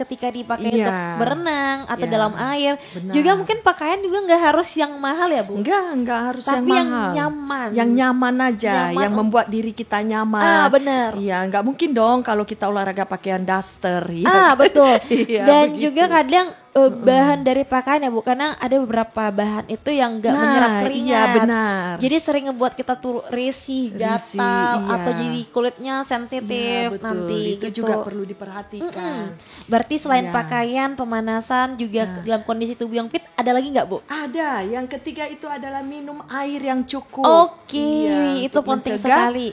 ketika dipakai untuk berenang atau dalam air. Benar. Juga mungkin pakaian juga nggak harus yang mahal ya Bu? Enggak harus Tapi yang mahal. yang nyaman. Yang nyaman aja, Nyaman. yang membuat diri kita nyaman. Benar. Iya, nggak mungkin dong kalau kita olahraga pakaian daster. Ya, betul. Iya, Dan begitu. juga kadang bahan dari pakaian ya Bu, karena ada beberapa bahan itu yang nggak menyerap keringat. Iya benar. Jadi sering ngebuat kita tuh risih, gatal, iya. atau jadi kulitnya sensitif betul. nanti Itu gitu. juga perlu diperhatikan. Berarti selain Iya. pakaian, pemanasan juga dalam kondisi tubuh yang fit, ada lagi nggak Bu? Ada, yang ketiga itu adalah minum air yang cukup. Oke, Iya, itu untuk penting mencegah sekali.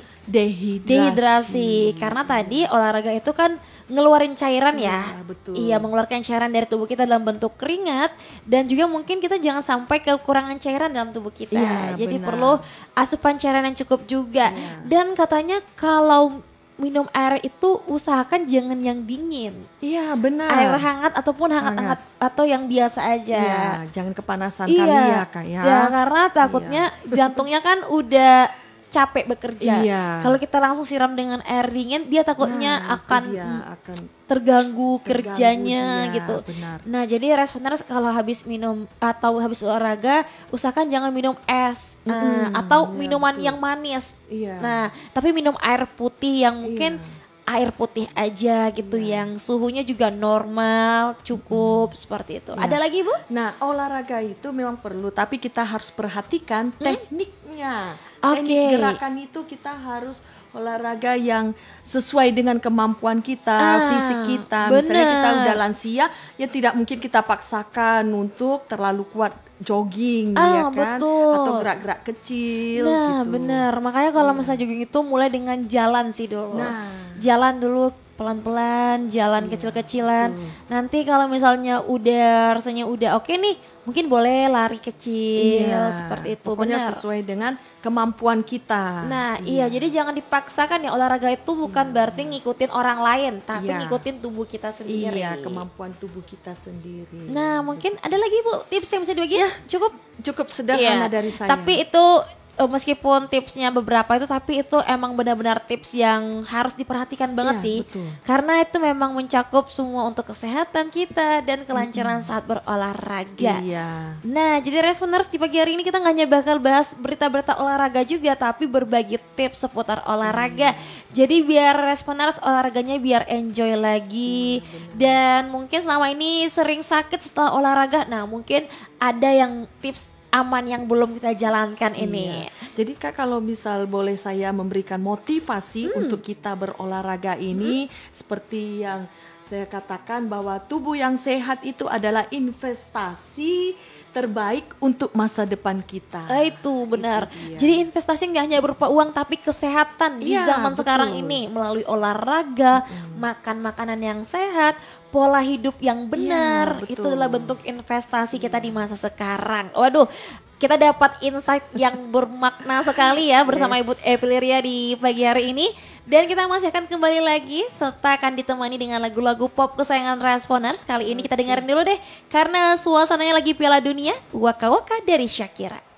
Dehidrasi. Karena tadi olahraga itu kan ngeluarin cairan ya. Iya, betul. Iya, mengeluarkan cairan dari tubuh kita dalam bentuk keringat, dan juga mungkin kita jangan sampai kekurangan cairan dalam tubuh kita. Iya, Jadi benar. perlu asupan cairan yang cukup juga. Iya. Dan katanya kalau minum air itu usahakan jangan yang dingin. Iya benar. Air hangat ataupun hangat-hangat atau yang biasa aja. Iya, jangan kepanasan kali ya Kak ya. Ya, karena takutnya jantungnya kan udah capek bekerja. Iya. Kalau kita langsung siram dengan air dingin, dia takutnya Nah, itu akan dia, akan terganggu kerjanya dia, gitu. benar. Nah, jadi responers kalau habis minum atau habis olahraga, usahakan jangan minum es atau minuman yang manis. Iya. Nah, tapi minum air putih yang mungkin air putih aja gitu, yang suhunya juga normal, cukup seperti itu. Ada lagi Bu? Nah, olahraga itu memang perlu, tapi kita harus perhatikan tekniknya. Oke. Teknik gerakan itu kita harus olahraga yang sesuai dengan kemampuan kita, fisik kita. Misalnya bener. kita udah lansia, ya tidak mungkin kita paksakan untuk terlalu kuat jogging, ya kan? Betul. Atau gerak-gerak kecil. Nah, gitu. bener. Makanya kalau misalnya jogging itu mulai dengan jalan sih dulu. Nah. Jalan dulu pelan-pelan, jalan kecil-kecilan. Nanti kalau misalnya udah rasanya udah oke nih, mungkin boleh lari kecil seperti itu. Pokoknya Benar. sesuai dengan kemampuan kita. Nah, iya, jadi jangan dipaksakan ya, olahraga itu bukan berarti ngikutin orang lain, tapi Iya. ngikutin tubuh kita sendiri. Iya, kemampuan tubuh kita sendiri. Nah, mungkin ada lagi Bu tips yang bisa dibagi? Cukup. Cukup sederhana dari saya. Tapi itu meskipun tipsnya beberapa itu, tapi itu emang benar-benar tips yang harus diperhatikan banget Iya, sih. betul. Karena itu memang mencakup semua untuk kesehatan kita dan kelancaran saat berolahraga. Iya. Nah, jadi responers di pagi hari ini kita nggak hanya bakal bahas berita-berita olahraga juga, tapi berbagi tips seputar olahraga. Jadi biar responers olahraganya biar enjoy lagi. Dan mungkin selama ini sering sakit setelah olahraga. Nah, mungkin ada yang tips aman yang belum kita jalankan ini. Iya. Jadi Kak, kalau misal boleh saya memberikan motivasi untuk kita berolahraga ini, seperti yang saya katakan bahwa tubuh yang sehat itu adalah investasi terbaik untuk masa depan kita. Itu benar. dia. Jadi investasi nggak hanya berupa uang, tapi kesehatan di Iya, zaman betul. sekarang ini melalui olahraga, makan makanan yang sehat, pola hidup yang benar. betul. Itu adalah bentuk investasi kita di masa sekarang. Waduh, kita dapat insight yang bermakna sekali ya bersama Ibu Epileria di pagi hari ini. Dan kita masih akan kembali lagi serta akan ditemani dengan lagu-lagu pop kesayangan Responers. Kali ini kita dengerin dulu deh, karena suasananya lagi Piala Dunia, Waka Waka dari Shakira.